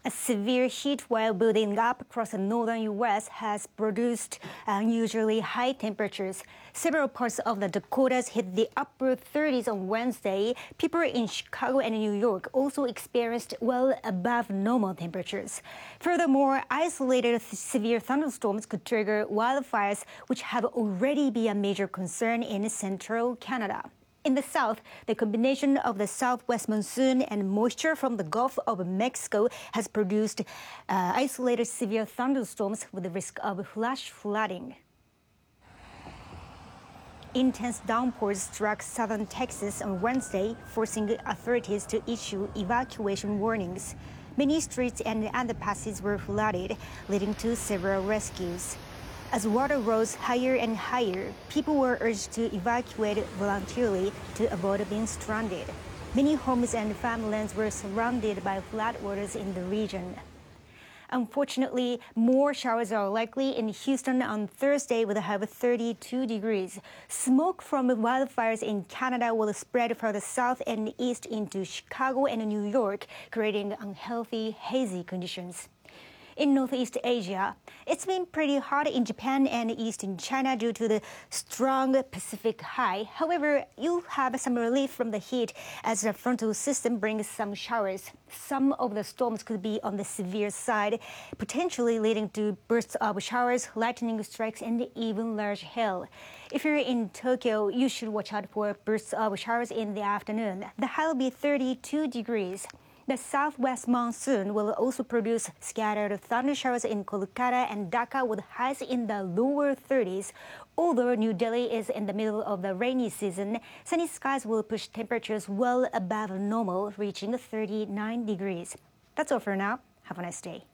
A severe heat wave building up across the northern U.S. has produced unusually high temperatures. Several parts of the Dakotas hit the upper 30s on Wednesday. People in Chicago and New York also experienced well above normal temperatures. Furthermore, isolated severe thunderstorms could trigger wildfires, which have already been a major concern in central Canada. In the south, the combination of the southwest monsoon and moisture from the Gulf of Mexico has produced isolated severe thunderstorms with the risk of flash flooding. Intense downpours struck southern Texas on Wednesday, forcing authorities to issue evacuation warnings. Many streets and underpasses were flooded, leading to several rescues. As water rose higher and higher, people were urged to evacuate voluntarily to avoid being stranded. Many homes and farmlands were surrounded by floodwaters in the region. Unfortunately, more showers are likely in Houston on Thursday with a high of 32 degrees. Smoke from wildfires in Canada will spread further south and east into Chicago and New York, creating unhealthy, hazy conditions. In Northeast Asia, it's been pretty hot in Japan and eastern China due to the strong Pacific high. However, you'll have some relief from the heat as the frontal system brings some showers. Some of the storms could be on the severe side, potentially leading to bursts of showers, lightning strikes, and even large hail. If you're in Tokyo, you should watch out for bursts of showers in the afternoon. The high will be 32 degrees. The southwest monsoon will also produce scattered thunder showers in Kolkata and Dhaka with highs in the lower 30s. Although New Delhi is in the middle of the rainy season, sunny skies will push temperatures well above normal, reaching 39 degrees. That's all for now. Have a nice day.